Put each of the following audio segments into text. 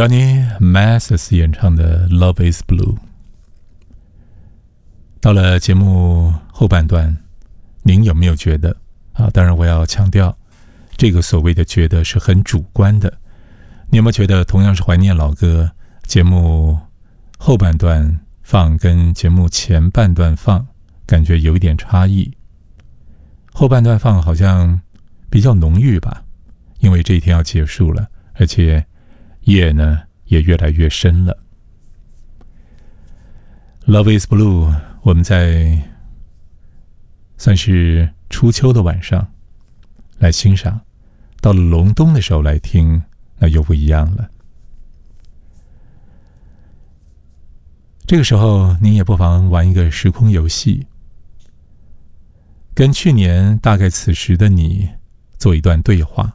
Johnny Mathis 演唱的 Love is Blue。 到了节目后半段，您有没有觉得当然我要强调，这个所谓的觉得是很主观的。你有没有觉得同样是怀念老歌，节目后半段放跟节目前半段放感觉有一点差异？后半段放好像比较浓郁吧，因为这一天要结束了，而且夜呢也越来越深了。 Love is Blue 我们在算是初秋的晚上来欣赏，到了隆冬的时候来听，那又不一样了。这个时候您也不妨玩一个时空游戏，跟去年大概此时的你做一段对话，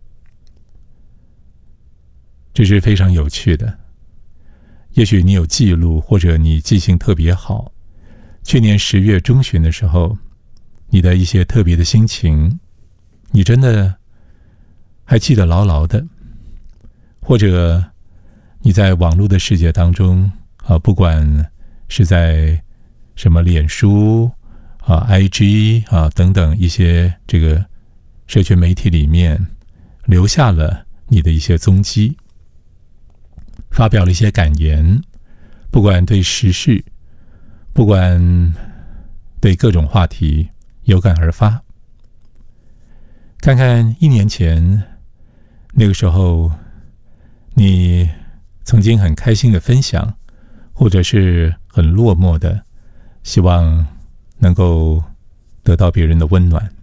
这是非常有趣的。也许你有记录，或者你记性特别好，去年10月中旬的时候，你的一些特别的心情，你真的还记得牢牢的。或者你在网络的世界当中不管是在什么脸书IG 等等一些这个社群媒体里面留下了你的一些踪迹，发表了一些感言，不管对时事，不管对各种话题有感而发。看看1年前那个时候你曾经很开心的分享，或者是很落寞的希望能够得到别人的温暖。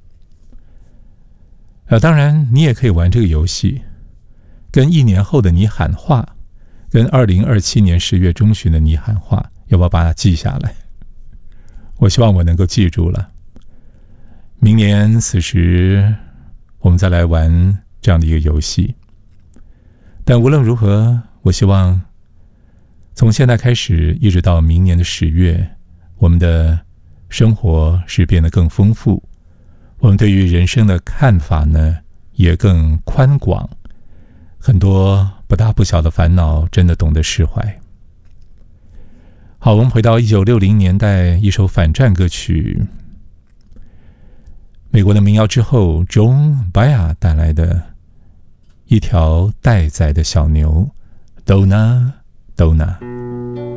当然你也可以玩这个游戏，跟1年后的你喊话，跟2027年10月中旬的你喊话，要不要把它记下来？我希望我能够记住了。明年此时我们再来玩这样的一个游戏。但无论如何，我希望从现在开始一直到明年的10月，我们的生活是变得更丰富，我们对于人生的看法呢也更宽广，很多不大不小的烦恼真的懂得释怀。好，我们回到1960年代一首反战歌曲，美国的民谣之后 John Baez 带来的一条待宰的小牛 Donna Donna。